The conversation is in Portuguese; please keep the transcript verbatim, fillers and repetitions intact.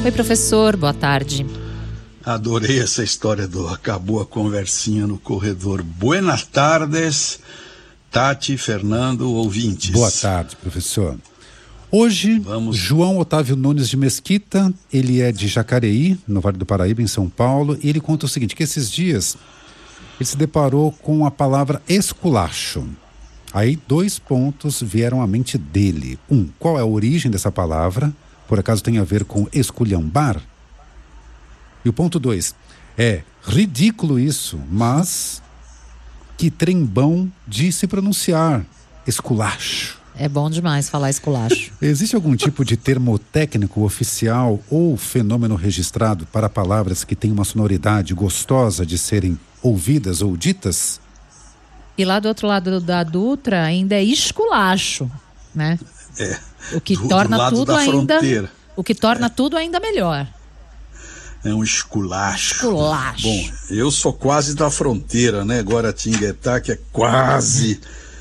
Oi, professor, boa tarde. Adorei essa história do acabou a conversinha no corredor. Buenas tardes, Tati, Fernando, ouvintes. Boa tarde, professor. Hoje, Vamos... João Otávio Nunes de Mesquita, ele é de Jacareí, no Vale do Paraíba, em São Paulo, e ele conta o seguinte, que esses dias ele se deparou com a palavra esculacho. Aí dois pontos vieram à mente dele. Um, qual é a origem dessa palavra? Por acaso tem a ver com esculhambar? E o ponto dois, é ridículo isso, mas que trembão de se pronunciar, esculacho. É bom demais falar esculacho. Existe algum tipo de termo técnico oficial ou fenômeno registrado para palavras que têm uma sonoridade gostosa de serem ouvidas ou ditas? E lá do outro lado da Dutra ainda é esculacho, né? É. O que do, torna do lado tudo da ainda, fronteira. o que torna é. tudo ainda melhor. É um esculacho. Esculacho. Bom, eu sou quase da fronteira, né? Guaratinguetá, que é quase